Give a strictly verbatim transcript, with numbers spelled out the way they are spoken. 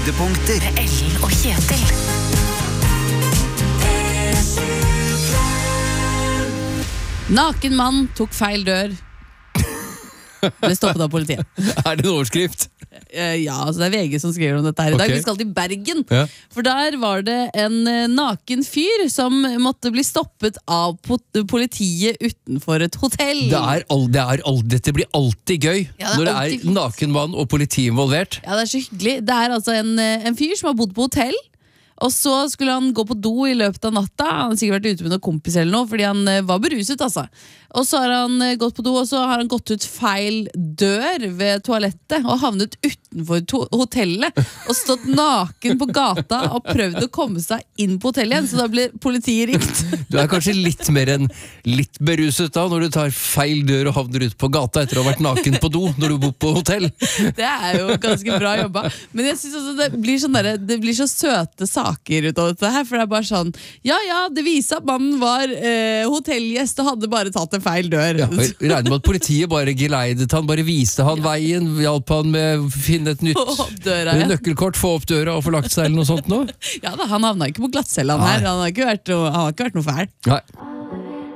Høydepunkter. Med Ellen og Kjetil. Naken mann tok feil dør. Ble stoppet av politiet. Er det en overskrift? Eh, Ja, altså det er V G som skriver om dette her i dag. Ok. Vi skal til Bergen. Ja. For der var det en eh, naken fyr som måtte bli stoppet av pot- politiet utenfor et hotell. Det er all, det er all, dette blir alltid gøy Ja, det er når det alltid er fint. naken mann og politi involvert. Ja, det er så hyggelig. Det er altså en, eh, en fyr som har bodd på hotell. Og så skulle han gå på do i løpet av natta. Han har sikkert vært ute med noen kompis eller noe, fordi han eh, var beruset, altså. Og så har han eh, gått på do, og så har han gått ut feil dør ved toalettet og havnet utenfor to hotellet og stått naken på gata og prøvd å komme seg inn på hotellet igjen, så da blir politiet ringt. Du er kanskje litt mer enn litt beruset da når du tar feil dør og havner ut på gata etter å ha vært naken på do når du bor på hotell. Det er jo ganske bra jobba. Men jeg synes også det blir, sånn der, det blir så søte saker ut av dette her, for det er bare sånn, ja ja, det viser at mannen var eh, hotellgjest og hadde bare tatt en feil dør. Ja, jeg regner med at politiet bare geleidet han, bare viste han veien, hjalp han med å finne et nytt Få opp døra, ja. nøkkelkort, få opp døra og få lagt seg eller noe sånt nå. Ja da, han havna ikke på glattcella han her. Han har ikke vært, noe- han har ikke vært noe fæl. Nei.